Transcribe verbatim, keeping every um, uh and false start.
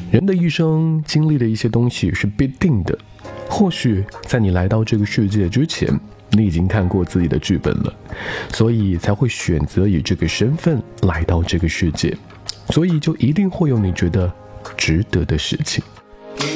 人的一生经历的一些东西是必定的，或许在你来到这个世界之前，你已经看过自己的剧本了，所以才会选择以这个身份来到这个世界，所以就一定会有你觉得值得的事情。